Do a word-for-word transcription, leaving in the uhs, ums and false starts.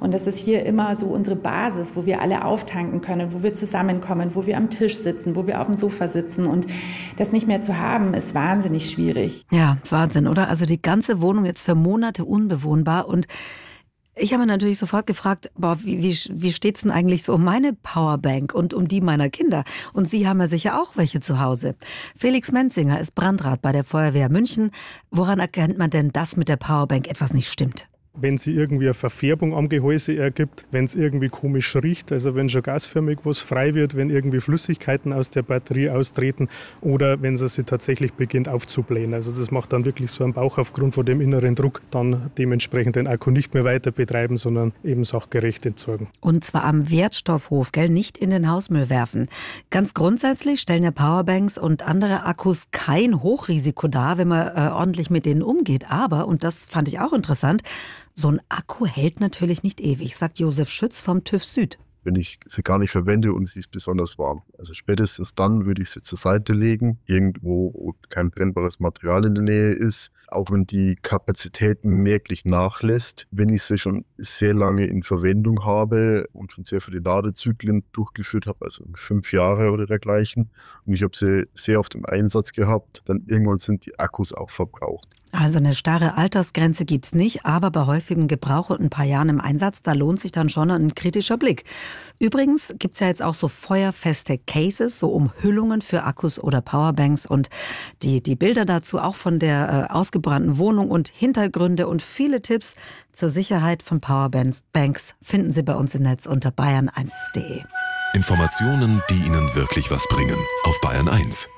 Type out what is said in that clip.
Und das ist hier immer so unsere Basis, wo wir alle auftanken können, wo wir zusammenkommen, wo wir am Tisch sitzen, wo wir auf dem Sofa sitzen. Und das nicht mehr zu haben, ist wahnsinnig schwierig. Ja, Wahnsinn, oder? Also die ganze Wohnung jetzt für Monate unbewohnbar. Und ich habe mir natürlich sofort gefragt, boah, wie, wie, wie steht's denn eigentlich so um meine Powerbank und um die meiner Kinder? Und Sie haben ja sicher auch welche zu Hause. Felix Menzinger ist Brandrat bei der Feuerwehr München. Woran erkennt man denn, dass mit der Powerbank etwas nicht stimmt? Wenn sie irgendwie eine Verfärbung am Gehäuse ergibt, wenn es irgendwie komisch riecht, also wenn schon gasförmig was frei wird, wenn irgendwie Flüssigkeiten aus der Batterie austreten oder wenn sie sich tatsächlich beginnt aufzublähen. Also das macht dann wirklich so einen Bauch aufgrund von dem inneren Druck, dann dementsprechend den Akku nicht mehr weiter betreiben, sondern eben sachgerecht entsorgen. Und zwar am Wertstoffhof, gell, nicht in den Hausmüll werfen. Ganz grundsätzlich stellen ja Powerbanks und andere Akkus kein Hochrisiko dar, wenn man äh, ordentlich mit denen umgeht. Aber, und das fand ich auch interessant, so ein Akku hält natürlich nicht ewig, sagt Josef Schütz vom TÜV Süd. Wenn ich sie gar nicht verwende und sie ist besonders warm. Also spätestens dann würde ich sie zur Seite legen, irgendwo, wo kein brennbares Material in der Nähe ist. Auch wenn die Kapazität merklich nachlässt, wenn ich sie schon sehr lange in Verwendung habe und schon sehr viele Ladezyklen durchgeführt habe, also fünf Jahre oder dergleichen, und ich habe sie sehr oft im Einsatz gehabt, dann irgendwann sind die Akkus auch verbraucht. Also eine starre Altersgrenze gibt's nicht, aber bei häufigem Gebrauch und ein paar Jahren im Einsatz, da lohnt sich dann schon ein kritischer Blick. Übrigens gibt's ja jetzt auch so feuerfeste Cases, so Umhüllungen für Akkus oder Powerbanks und die, die Bilder dazu auch von der äh, ausgebrannten Wohnung und Hintergründe und viele Tipps zur Sicherheit von Powerbanks Banks finden Sie bei uns im Netz unter bayern eins punkt de. Informationen, die Ihnen wirklich was bringen, auf Bayern eins.